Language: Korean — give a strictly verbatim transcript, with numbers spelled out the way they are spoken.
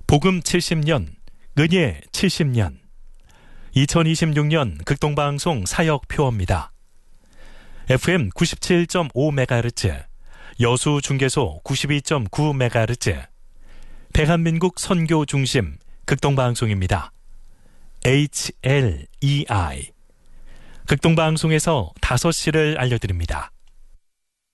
복음 칠십 년, 은예 칠십 년. 이천이십육 년 극동방송 사역표어입니다. 에프엠 구십칠 점 오 메가헤르츠, 여수중계소 구십이 점 구 메가헤르츠, 대한민국 선교 중심 극동방송입니다. 에이치엘이아이. 극동방송에서 다섯 시를 알려드립니다.